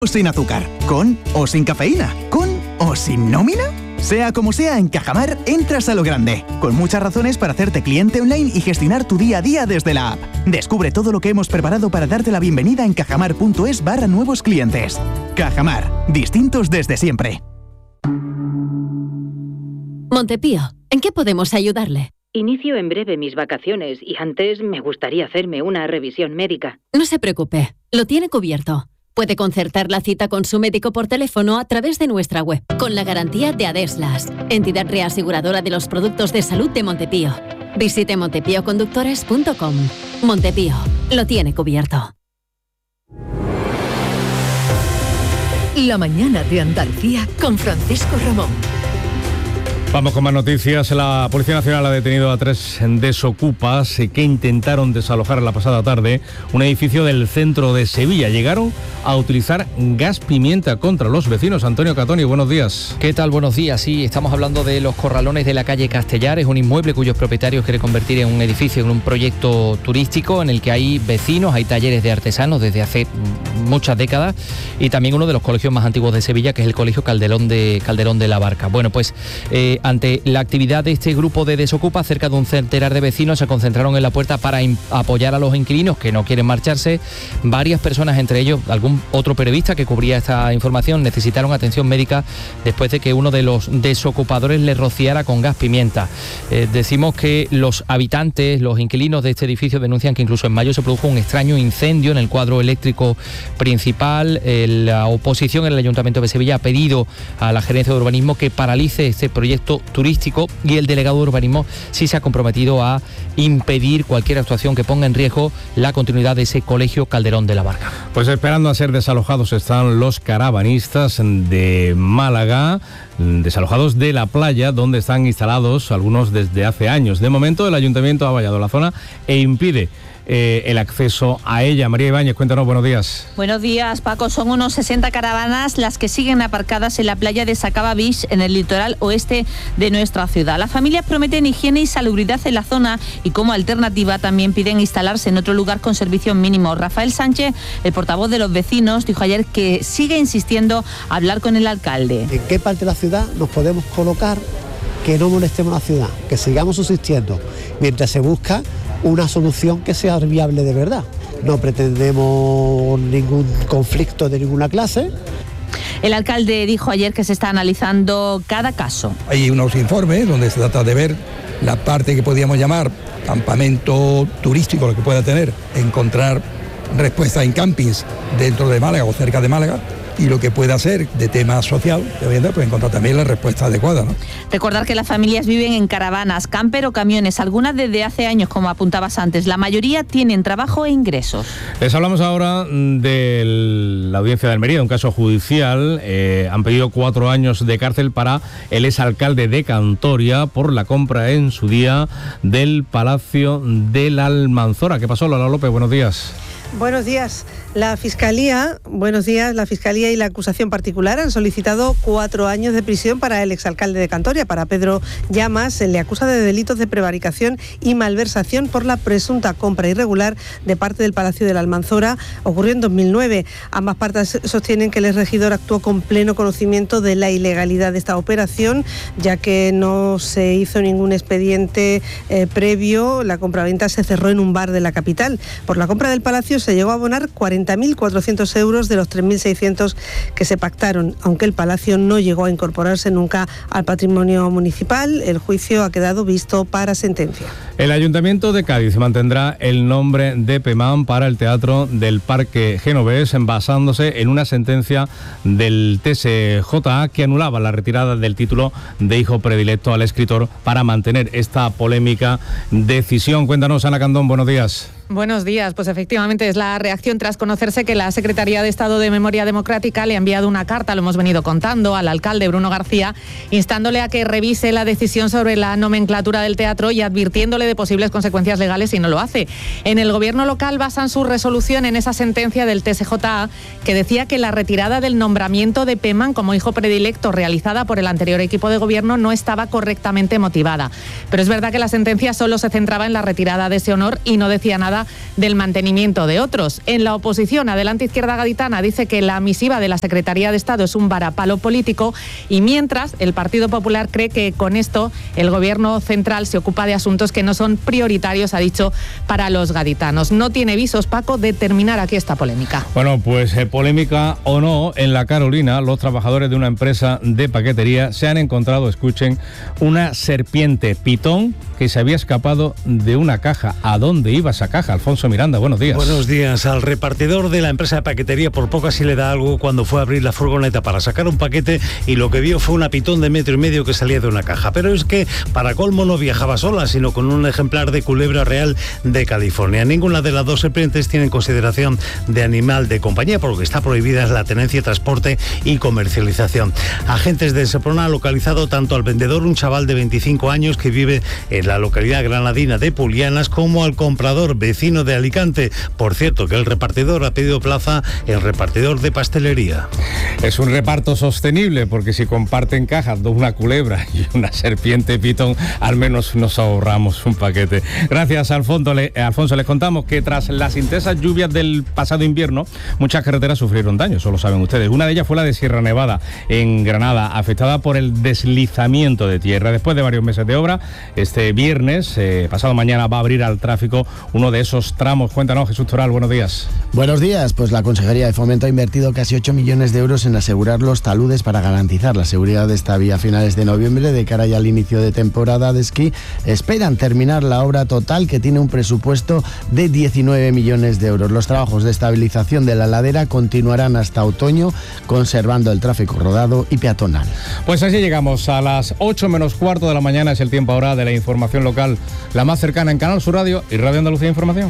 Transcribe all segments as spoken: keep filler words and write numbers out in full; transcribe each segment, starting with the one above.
Sin azúcar, con o sin cafeína, con o sin nómina. Sea como sea, en Cajamar entras a lo grande, con muchas razones para hacerte cliente online y gestionar tu día a día desde la app. Descubre todo lo que hemos preparado para darte la bienvenida en cajamar.es barra nuevos clientes. Cajamar, distintos desde siempre. Montepío, ¿en qué podemos ayudarle? Inicio en breve mis vacaciones y antes me gustaría hacerme una revisión médica. No se preocupe, lo tiene cubierto. Puede concertar la cita con su médico por teléfono a través de nuestra web, con la garantía de Adeslas, entidad reaseguradora de los productos de salud de Montepío. Visite montepío conductores punto com. Montepío, lo tiene cubierto. La mañana de Andalucía con Francisco Ramón. Vamos con más noticias. La Policía Nacional ha detenido a tres desocupas que intentaron desalojar la pasada tarde un edificio del centro de Sevilla. Llegaron a utilizar gas pimienta contra los vecinos. Antonio Catoni, buenos días. ¿Qué tal? Buenos días. Sí, estamos hablando de los corralones de la calle Castellar. Es un inmueble cuyos propietarios quiere convertir en un edificio, en un proyecto turístico en el que hay vecinos, hay talleres de artesanos desde hace muchas décadas y también uno de los colegios más antiguos de Sevilla, que es el Colegio Calderón de, Calderón de la Barca. Bueno, pues eh, ante la actividad de este grupo de desocupas, cerca de un centenar de vecinos se concentraron en la puerta para apoyar a los inquilinos que no quieren marcharse. Varias personas, entre ellos algún otro periodista que cubría esta información, necesitaron atención médica después de que uno de los desocupadores les rociara con gas pimienta. Eh, decimos que los habitantes, los inquilinos de este edificio denuncian que incluso en mayo se produjo un extraño incendio en el cuadro eléctrico principal. Eh, la oposición en el Ayuntamiento de Sevilla ha pedido a la Gerencia de Urbanismo que paralice este proyecto turístico y el delegado de Urbanismo sí se ha comprometido a impedir cualquier actuación que ponga en riesgo la continuidad de ese Colegio Calderón de la Barca. Pues esperando a ser desalojados están los caravanistas de Málaga, desalojados de la playa donde están instalados algunos desde hace años. De momento el Ayuntamiento ha vallado la zona e impide Eh, el acceso a ella. María Ibáñez, cuéntanos, buenos días. Buenos días, Paco. Son unos sesenta caravanas las que siguen aparcadas en la playa de Sacaba Beach, en el litoral oeste de nuestra ciudad. Las familias prometen higiene y salubridad en la zona y como alternativa también piden instalarse en otro lugar con servicios mínimos. Rafael Sánchez, el portavoz de los vecinos, dijo ayer que sigue insistiendo a hablar con el alcalde. ¿En qué parte de la ciudad nos podemos colocar que no molestemos a la ciudad, que sigamos subsistiendo mientras se busca una solución que sea viable de verdad? No pretendemos ningún conflicto de ninguna clase. El alcalde dijo ayer que se está analizando cada caso. Hay unos informes donde se trata de ver la parte que podríamos llamar campamento turístico, lo que pueda tener, encontrar respuestas en campings dentro de Málaga o cerca de Málaga, y lo que pueda ser de tema social, de vivienda, pues encontrar también la respuesta adecuada, ¿no? Recordar que las familias viven en caravanas, camper o camiones, algunas desde hace años, como apuntabas antes. La mayoría tienen trabajo e ingresos. Les hablamos ahora de la audiencia de Almería, un caso judicial. Eh, han pedido cuatro años de cárcel para el exalcalde de Cantoria por la compra en su día del Palacio de la Almanzora. ¿Qué pasó, Lola López? Buenos días. Buenos días. La Fiscalía, buenos días, la Fiscalía y la acusación particular han solicitado cuatro años de prisión para el exalcalde de Cantoria, para Pedro Llamas. Se le acusa de delitos de prevaricación y malversación por la presunta compra irregular de parte del Palacio de la Almanzora. Ocurrió en dos mil nueve. Ambas partes sostienen que el exregidor actuó con pleno conocimiento de la ilegalidad de esta operación, ya que no se hizo ningún expediente eh, previo. La compraventa se cerró en un bar de la capital. Por la compra del Palacio se llegó a abonar cuarenta mil cuatrocientos euros de los tres mil seiscientos que se pactaron. Aunque el Palacio no llegó a incorporarse nunca al patrimonio municipal, el juicio ha quedado visto para sentencia. El Ayuntamiento de Cádiz mantendrá el nombre de Pemán para el Teatro del Parque Genovés, basándose en una sentencia del T S J A que anulaba la retirada del título de hijo predilecto al escritor para mantener esta polémica decisión. Cuéntanos, Ana Candón, buenos días. Buenos días. Pues efectivamente es la reacción tras conocerse que la Secretaría de Estado de Memoria Democrática le ha enviado una carta, lo hemos venido contando, al alcalde Bruno García, instándole a que revise la decisión sobre la nomenclatura del teatro y advirtiéndole de posibles consecuencias legales si no lo hace. En el gobierno local basan su resolución en esa sentencia del T S J A que decía que la retirada del nombramiento de Pemán como hijo predilecto realizada por el anterior equipo de gobierno no estaba correctamente motivada. Pero es verdad que la sentencia solo se centraba en la retirada de ese honor y no decía nada costa del mantenimiento de otros. En la oposición, Adelante Izquierda Gaditana dice que la misiva de la Secretaría de Estado es un varapalo político y mientras el Partido Popular cree que con esto el Gobierno central se ocupa de asuntos que no son prioritarios, ha dicho, para los gaditanos. No tiene visos, Paco, de terminar aquí esta polémica. Bueno, pues eh, polémica o no, en la Carolina los trabajadores de una empresa de paquetería se han encontrado, escuchen, una serpiente pitón que se había escapado de una caja. ¿A dónde iba esa caja? Alfonso Miranda, buenos días. Buenos días. Al repartidor de la empresa de paquetería por poco así le da algo cuando fue a abrir la furgoneta para sacar un paquete y lo que vio fue una pitón de metro y medio que salía de una caja. Pero es que para colmo no viajaba sola, sino con un ejemplar de culebra real de California. Ninguna de las dos serpientes tiene consideración de animal de compañía, por lo que está prohibida la tenencia, transporte y comercialización. Agentes de Seprona han localizado tanto al vendedor, un chaval de veinticinco años que vive en la localidad granadina de Pulianas, como al comprador, vecino de Alicante. Por cierto, que el repartidor ha pedido plaza en repartidor de pastelería. Es un reparto sostenible, porque si comparten cajas de una culebra y una serpiente pitón, al menos nos ahorramos un paquete. Gracias, Alfonso. Le, Alfonso, les contamos que tras las intensas lluvias del pasado invierno, muchas carreteras sufrieron daño, eso lo saben ustedes. Una de ellas fue la de Sierra Nevada, en Granada, afectada por el deslizamiento de tierra. Después de varios meses de obra, este viernes, eh, pasado mañana, va a abrir al tráfico uno de esos tramos. Cuéntanos, Jesús Toral, buenos días. Buenos días, pues la Consejería de Fomento ha invertido casi ocho millones de euros en asegurar los taludes para garantizar la seguridad de esta vía a finales de noviembre. De cara ya al inicio de temporada de esquí, esperan terminar la obra total, que tiene un presupuesto de diecinueve millones de euros. Los trabajos de estabilización de la ladera continuarán hasta otoño, conservando el tráfico rodado y peatonal. Pues así llegamos a las ocho menos cuarto de la mañana. Es el tiempo ahora de la información local, la más cercana en Canal Sur Radio y Radio Andalucía Información.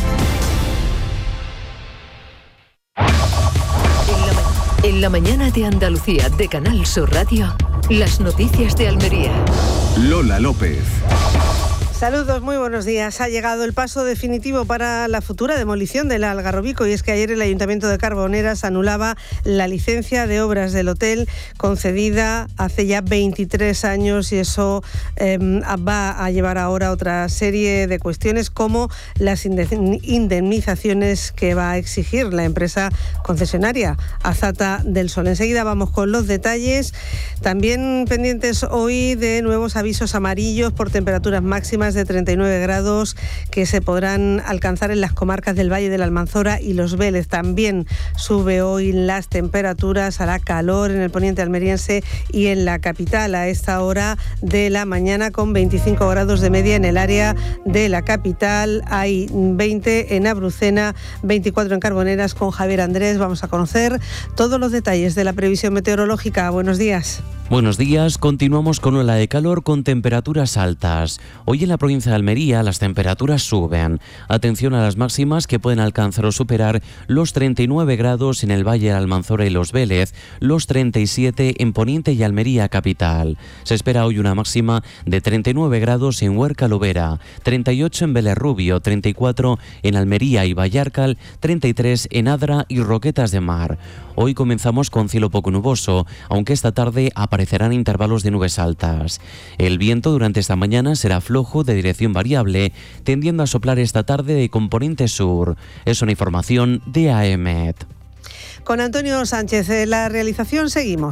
En la mañana de Andalucía de Canal Sur Radio, las noticias de Almería. Lola López. Saludos, muy buenos días. Ha llegado el paso definitivo para la futura demolición del Algarrobico, y es que ayer el Ayuntamiento de Carboneras anulaba la licencia de obras del hotel concedida hace ya veintitrés años, y eso eh, va a llevar ahora otra serie de cuestiones, como las indemnizaciones que va a exigir la empresa concesionaria Azata del Sol. Enseguida vamos con los detalles. También pendientes hoy de nuevos avisos amarillos por temperaturas máximas de treinta y nueve grados que se podrán alcanzar en las comarcas del Valle de la Almanzora y Los Vélez. También sube hoy las temperaturas, hará calor en el poniente almeriense y en la capital a esta hora de la mañana, con veinticinco grados de media en el área de la capital. Hay veinte en Abrucena, veinticuatro en Carboneras. Con Javier Andrés vamos a conocer todos los detalles de la previsión meteorológica. Buenos días. Buenos días, continuamos con ola de calor con temperaturas altas. Hoy en la provincia de Almería las temperaturas suben. Atención a las máximas, que pueden alcanzar o superar los treinta y nueve grados en el Valle de Almanzora y Los Vélez, los treinta y siete en Poniente y Almería capital. Se espera hoy una máxima de treinta y nueve grados en Huerca Lobera, treinta y ocho en Vélez Rubio, treinta y cuatro en Almería y Vallarcal, treinta y tres en Adra y Roquetas de Mar. Hoy comenzamos con cielo poco nuboso, aunque esta tarde aparecerán intervalos de nubes altas. El viento durante esta mañana será flojo, de dirección variable, tendiendo a soplar esta tarde de componente sur. Es una información de A E M E T. Con Antonio Sánchez en la realización seguimos.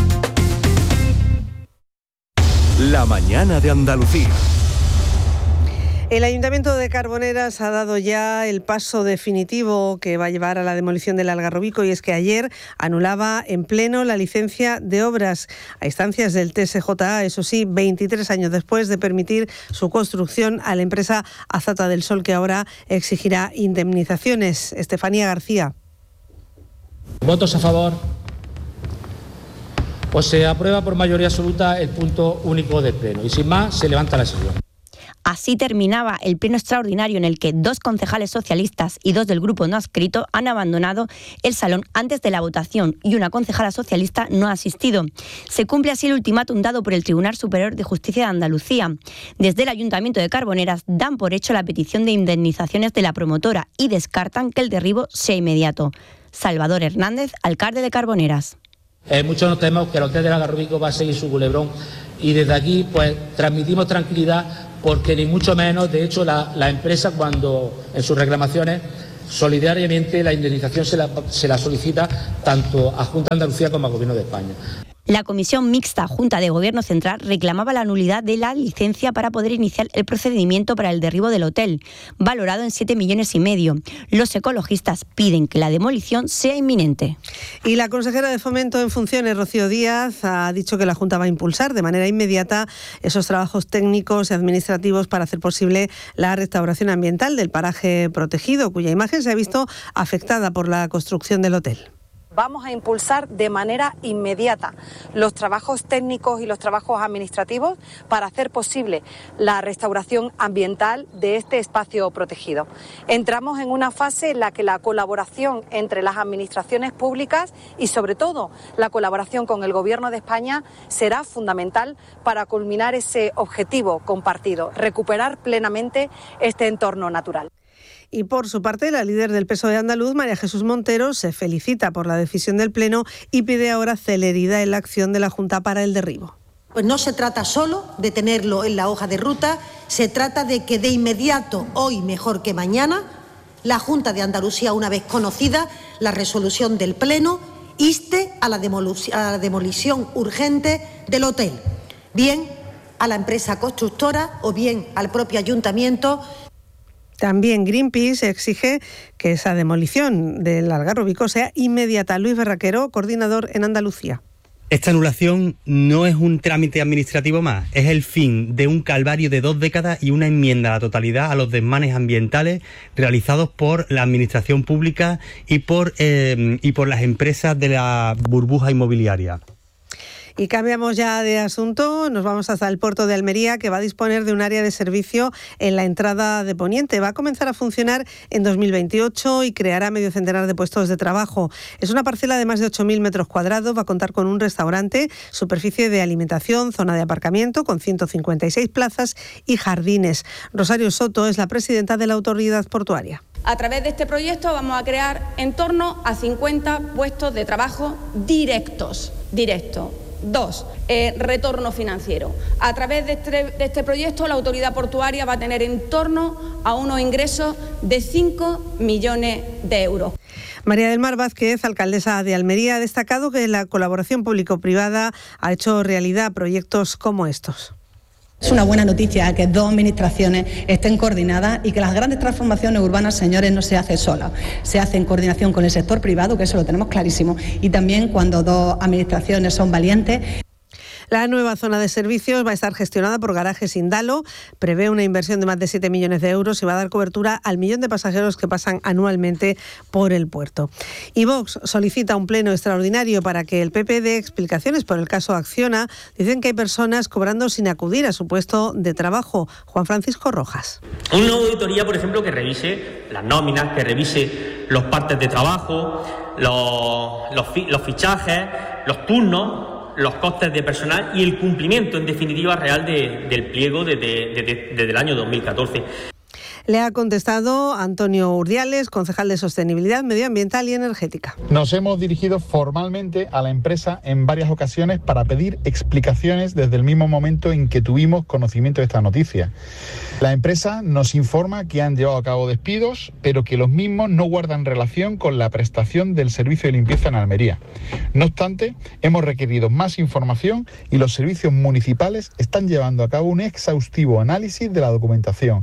La mañana de Andalucía. El Ayuntamiento de Carboneras ha dado ya el paso definitivo que va a llevar a la demolición del Algarrobico, y es que ayer anulaba en pleno la licencia de obras a instancias del T S J A, eso sí, veintitrés años después de permitir su construcción a la empresa Azata del Sol, que ahora exigirá indemnizaciones. Estefanía García. ¿Votos a favor? Pues se aprueba por mayoría absoluta el punto único del Pleno, y sin más se levanta la sesión. Así terminaba el pleno extraordinario, en el que dos concejales socialistas y dos del grupo no adscrito han abandonado el salón antes de la votación, y una concejala socialista no ha asistido. Se cumple así el ultimátum dado por el Tribunal Superior de Justicia de Andalucía. Desde el Ayuntamiento de Carboneras dan por hecho la petición de indemnizaciones de la promotora y descartan que el derribo sea inmediato. Salvador Hernández, alcalde de Carboneras. Eh, muchos nos tememos que el hotel del Algarrobico va a seguir su culebrón, y desde aquí pues transmitimos tranquilidad porque ni mucho menos, de hecho, la, la empresa cuando en sus reclamaciones solidariamente la indemnización se la, se la solicita tanto a Junta de Andalucía como al Gobierno de España. La Comisión Mixta Junta de Gobierno Central reclamaba la nulidad de la licencia para poder iniciar el procedimiento para el derribo del hotel, valorado en siete millones y medio. Los ecologistas piden que la demolición sea inminente. Y la consejera de Fomento en funciones, Rocío Díaz, ha dicho que la Junta va a impulsar de manera inmediata esos trabajos técnicos y administrativos para hacer posible la restauración ambiental del paraje protegido, cuya imagen se ha visto afectada por la construcción del hotel. Vamos a impulsar de manera inmediata los trabajos técnicos y los trabajos administrativos para hacer posible la restauración ambiental de este espacio protegido. Entramos en una fase en la que la colaboración entre las administraciones públicas y sobre todo la colaboración con el Gobierno de España será fundamental para culminar ese objetivo compartido, recuperar plenamente este entorno natural. Y por su parte, la líder del P S O E andaluz, María Jesús Montero, se felicita por la decisión del Pleno y pide ahora celeridad en la acción de la Junta para el derribo. Pues no se trata solo de tenerlo en la hoja de ruta, se trata de que de inmediato, hoy mejor que mañana, la Junta de Andalucía, una vez conocida la resolución del Pleno, inste a la demolición, a la demolición urgente del hotel, bien a la empresa constructora o bien al propio ayuntamiento. También Greenpeace exige que esa demolición del Algarrobico sea inmediata. Luis Berraquero, coordinador en Andalucía. Esta anulación no es un trámite administrativo más, es el fin de un calvario de dos décadas y una enmienda a la totalidad a los desmanes ambientales realizados por la administración pública y por, eh, y por las empresas de la burbuja inmobiliaria. Y cambiamos ya de asunto, nos vamos hasta el puerto de Almería, que va a disponer de un área de servicio en la entrada de Poniente. Va a comenzar a funcionar en dos mil veintiocho y creará medio centenar de puestos de trabajo. Es una parcela de más de ocho mil metros cuadrados, va a contar con un restaurante, superficie de alimentación, zona de aparcamiento con ciento cincuenta y seis plazas y jardines. Rosario Soto es la presidenta de la autoridad portuaria. A través de este proyecto vamos a crear en torno a cincuenta puestos de trabajo directos, directos. Dos, eh, retorno financiero. A través de este, de este proyecto, la autoridad portuaria va a tener en torno a unos ingresos de cinco millones de euros. María del Mar Vázquez, alcaldesa de Almería, ha destacado que la colaboración público-privada ha hecho realidad proyectos como estos. Es una buena noticia que dos administraciones estén coordinadas y que las grandes transformaciones urbanas, señores, no se hacen solas. Se hace en coordinación con el sector privado, que eso lo tenemos clarísimo, y también cuando dos administraciones son valientes. La nueva zona de servicios va a estar gestionada por Garajes Indalo, prevé una inversión de más de siete millones de euros y va a dar cobertura al millón de pasajeros que pasan anualmente por el puerto. Y Vox solicita un pleno extraordinario para que el P P dé explicaciones por el caso Acciona. Dicen que hay personas cobrando sin acudir a su puesto de trabajo. Juan Francisco Rojas. Una auditoría, por ejemplo, que revise las nóminas, que revise los partes de trabajo, los, los, los fichajes, los turnos, los costes de personal y el cumplimiento, en definitiva, real de, del pliego desde, desde, desde el año dos mil catorce. Le ha contestado Antonio Urdiales, concejal de Sostenibilidad Medioambiental y Energética. Nos hemos dirigido formalmente a la empresa en varias ocasiones para pedir explicaciones desde el mismo momento en que tuvimos conocimiento de esta noticia. La empresa nos informa que han llevado a cabo despidos, pero que los mismos no guardan relación con la prestación del servicio de limpieza en Almería. No obstante, hemos requerido más información y los servicios municipales están llevando a cabo un exhaustivo análisis de la documentación.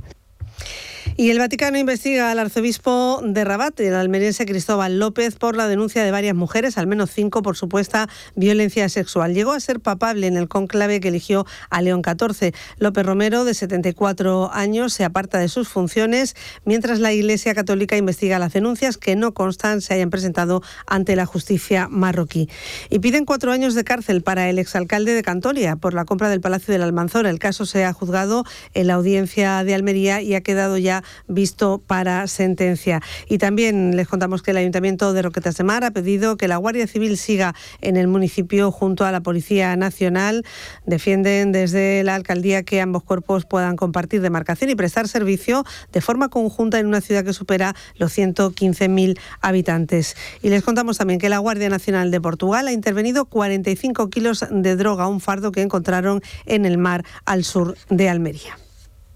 Y el Vaticano investiga al arzobispo de Rabat, el almeriense Cristóbal López, por la denuncia de varias mujeres, al menos cinco, por supuesta violencia sexual. Llegó a ser papable en el cónclave que eligió a León catorce. López Romero, de setenta y cuatro años, se aparta de sus funciones, mientras la Iglesia Católica investiga las denuncias que no constan se hayan presentado ante la justicia marroquí. Y piden cuatro años de cárcel para el exalcalde de Cantoria por la compra del Palacio del Almanzora. El caso se ha juzgado en la audiencia de Almería y ha quedado ya visto para sentencia. Y también les contamos que el Ayuntamiento de Roquetas de Mar ha pedido que la Guardia Civil siga en el municipio junto a la Policía Nacional. Defienden desde la alcaldía que ambos cuerpos puedan compartir demarcación y prestar servicio de forma conjunta en una ciudad que supera los ciento quince mil habitantes. Y les contamos también que la Guardia Nacional de Portugal ha intervenido cuarenta y cinco kilos de droga, un fardo que encontraron en el mar al sur de Almería.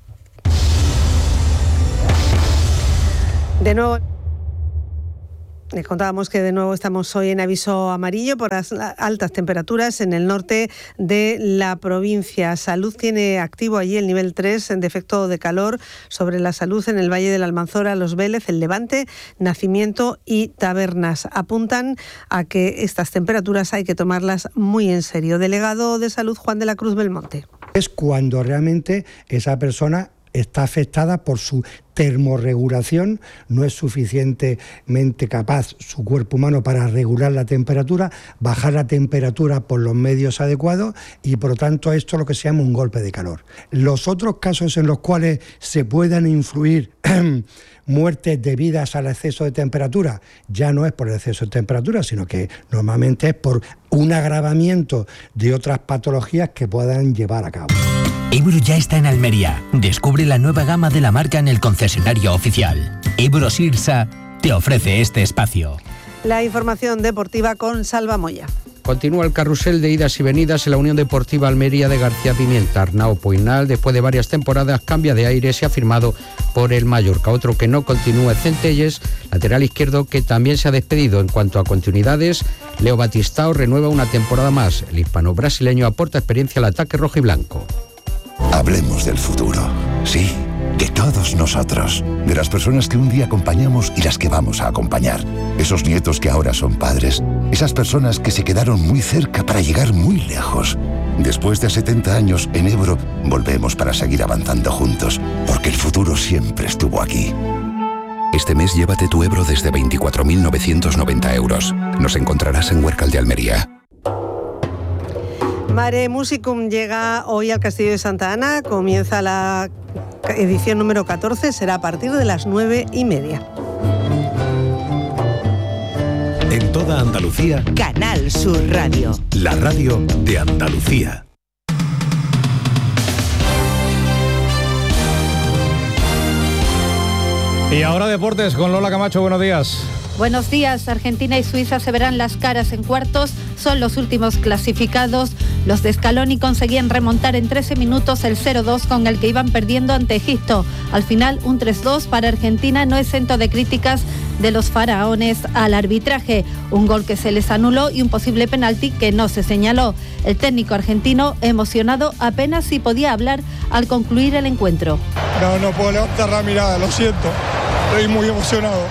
De nuevo... Les contábamos que de nuevo estamos hoy en aviso amarillo por las altas temperaturas en el norte de la provincia. Salud tiene activo allí el nivel tres de efecto de calor sobre la salud en el Valle de la Almanzora, Los Vélez, El Levante, Nacimiento y Tabernas. Apuntan a que estas temperaturas hay que tomarlas muy en serio. Delegado de Salud, Juan de la Cruz Belmonte. Es cuando realmente esa persona está afectada por su termorregulación, no es suficientemente capaz su cuerpo humano para regular la temperatura, bajar la temperatura por los medios adecuados y por lo tanto esto es lo que se llama un golpe de calor. Los otros casos en los cuales se puedan influir muertes debidas al exceso de temperatura, ya no es por el exceso de temperatura, sino que normalmente es por un agravamiento de otras patologías que puedan llevar a cabo. Ebro ya está en Almería. Descubre la nueva gama de la marca en el concesionario oficial. Ebro Sirsa te ofrece este espacio. La información deportiva con Salva Moya. Continúa el carrusel de idas y venidas en la Unión Deportiva Almería de García Pimienta. Arnau Poinal, después de varias temporadas, cambia de aire, se ha firmado por el Mallorca. Otro que no continúa es Centelles, lateral izquierdo, que también se ha despedido. En cuanto a continuidades, Leo Batistao renueva una temporada más. El hispano-brasileño aporta experiencia al ataque rojo y blanco. Hablemos del futuro, sí, de todos nosotros, de las personas que un día acompañamos y las que vamos a acompañar, esos nietos que ahora son padres, esas personas que se quedaron muy cerca para llegar muy lejos. Después de setenta años en Ebro, volvemos para seguir avanzando juntos, porque el futuro siempre estuvo aquí. Este mes llévate tu Ebro desde veinticuatro mil novecientos noventa euros. Nos encontrarás en Huércal de Almería. Mare Musicum llega hoy al Castillo de Santa Ana, comienza la edición número catorce, será a partir de las nueve y media. En toda Andalucía, Canal Sur Radio. La radio de Andalucía. Y ahora deportes con Lola Camacho, buenos días. Buenos días, Argentina y Suiza se verán las caras en cuartos, son los últimos clasificados. Los de Scaloni conseguían remontar en trece minutos el cero dos con el que iban perdiendo ante Egipto. Al final, un tres dos para Argentina, no exento de críticas de los faraones al arbitraje. Un gol que se les anuló y un posible penalti que no se señaló. El técnico argentino, emocionado, apenas si podía hablar al concluir el encuentro. No, no puedo levantar la mirada, lo siento. Estoy muy emocionado.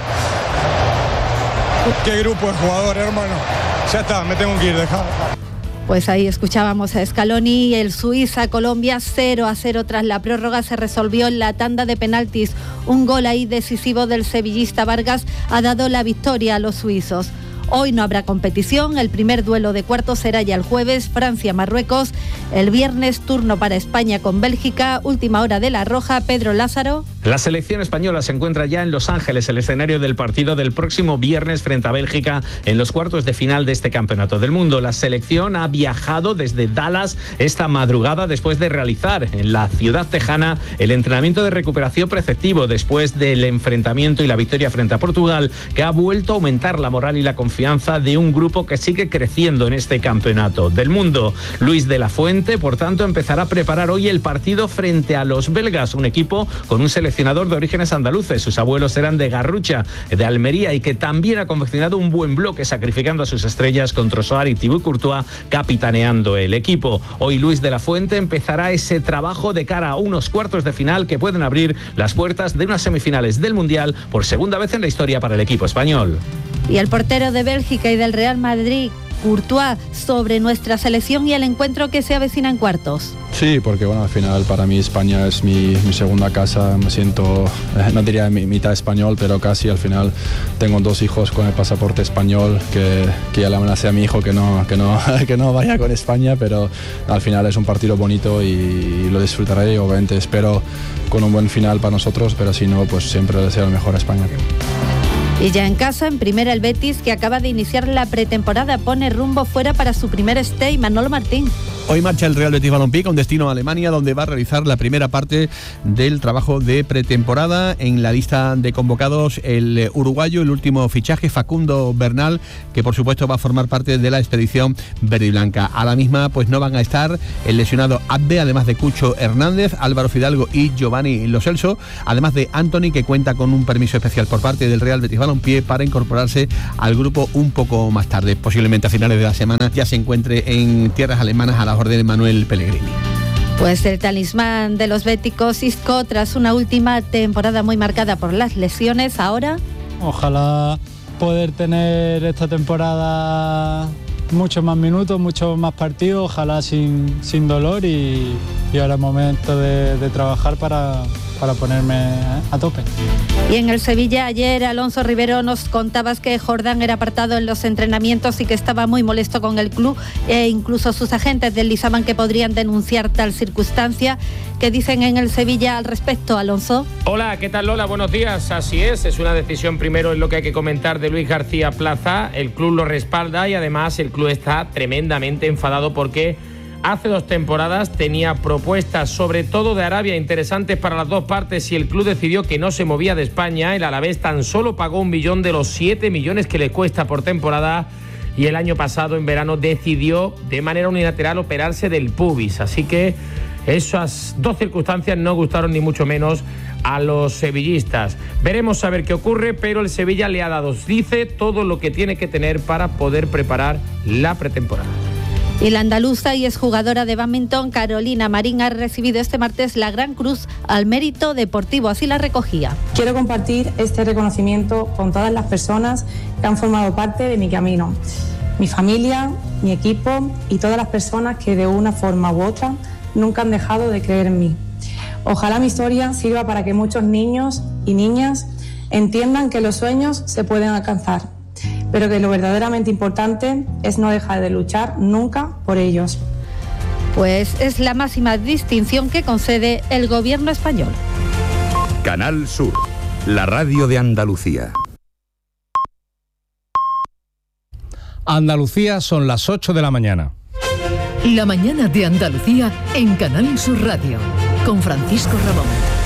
Qué grupo de jugadores, hermano. Ya está, me tengo que ir, dejar. Pues ahí escuchábamos a Scaloni, el Suiza-Colombia cero a cero tras la prórroga se resolvió en la tanda de penaltis. Un gol ahí decisivo del sevillista Vargas ha dado la victoria a los suizos. Hoy no habrá competición, el primer duelo de cuartos será ya el jueves, Francia-Marruecos. El viernes turno para España con Bélgica, última hora de la Roja, Pedro Lázaro. La selección española se encuentra ya en Los Ángeles, el escenario del partido del próximo viernes frente a Bélgica en los cuartos de final de este Campeonato del Mundo. La selección ha viajado desde Dallas esta madrugada después de realizar en la ciudad tejana el entrenamiento de recuperación preceptivo después del enfrentamiento y la victoria frente a Portugal, que ha vuelto a aumentar la moral y la confianza de un grupo que sigue creciendo en este Campeonato del Mundo. Luis de la Fuente, por tanto, empezará a preparar hoy el partido frente a los belgas, un equipo con un seleccionador de orígenes andaluces. Sus abuelos eran de Garrucha, de Almería, y que también ha confeccionado un buen bloque, sacrificando a sus estrellas con Trossard y Thibaut Courtois capitaneando el equipo. Hoy Luis de la Fuente empezará ese trabajo de cara a unos cuartos de final que pueden abrir las puertas de unas semifinales del Mundial por segunda vez en la historia para el equipo español. Y el portero de Bélgica y del Real Madrid, Courtois, sobre nuestra selección y el encuentro que se avecina en cuartos. Sí, porque bueno, al final para mí España es mi, mi segunda casa, me siento, eh, no diría mi, mitad español, pero casi. Al final tengo dos hijos con el pasaporte español, que, que ya le amenacé a mi hijo que no, que, no, que no vaya con España, pero al final es un partido bonito y, y lo disfrutaré, y obviamente espero con un buen final para nosotros, pero si no, pues siempre le deseo lo mejor a España. Y ya en casa, en primera el Betis, que acaba de iniciar la pretemporada, pone rumbo fuera para su primer stay, Manolo Martín. Hoy marcha el Real Betis Balompié con destino a Alemania, donde va a realizar la primera parte del trabajo de pretemporada. En la lista de convocados, el uruguayo, el último fichaje, Facundo Bernal, que por supuesto va a formar parte de la expedición verde y blanca. A la misma pues no van a estar el lesionado Abde, además de Cucho Hernández, Álvaro Fidalgo y Giovanni Lo Celso, además de Anthony, que cuenta con un permiso especial por parte del Real Betis Balompié para incorporarse al grupo un poco más tarde. Posiblemente a finales de la semana ya se encuentre en tierras alemanas a la orden de Manuel Pellegrini. Pues el talismán de los béticos, Isco, tras una última temporada muy marcada por las lesiones, ahora... Ojalá poder tener esta temporada muchos más minutos, muchos más partidos, ojalá sin, sin dolor y, y ahora es momento de, de trabajar para, para ponerme a tope. Y en el Sevilla ayer, Alonso Rivero, nos contabas que Jordán era apartado en los entrenamientos y que estaba muy molesto con el club, e incluso sus agentes deslizaban que podrían denunciar tal circunstancia. ¿Qué dicen en el Sevilla al respecto, Alonso? Hola, ¿qué tal, Lola? Buenos días. Así es, es una decisión primero en lo que hay que comentar de Luis García Plaza. El club lo respalda y además el club está tremendamente enfadado porque hace dos temporadas tenía propuestas, sobre todo de Arabia, interesantes para las dos partes, y el club decidió que no se movía de España. El Alavés tan solo pagó un millón de los siete millones que le cuesta por temporada, y el año pasado, en verano, decidió de manera unilateral operarse del pubis. Así que esas dos circunstancias no gustaron ni mucho menos a los sevillistas. Veremos a ver qué ocurre, pero el Sevilla le ha dado, dice, todo lo que tiene que tener para poder preparar la pretemporada. Y la andaluza y exjugadora de bádminton Carolina Marín ha recibido este martes la Gran Cruz al Mérito Deportivo, así la recogía. Quiero compartir este reconocimiento con todas las personas que han formado parte de mi camino, mi familia, mi equipo y todas las personas que de una forma u otra nunca han dejado de creer en mí. Ojalá mi historia sirva para que muchos niños y niñas entiendan que los sueños se pueden alcanzar, pero que lo verdaderamente importante es no dejar de luchar nunca por ellos. Pues es la máxima distinción que concede el gobierno español. Canal Sur, la radio de Andalucía. Andalucía, son las ocho de la mañana. La mañana de Andalucía en Canal Sur Radio, con Francisco Ramón.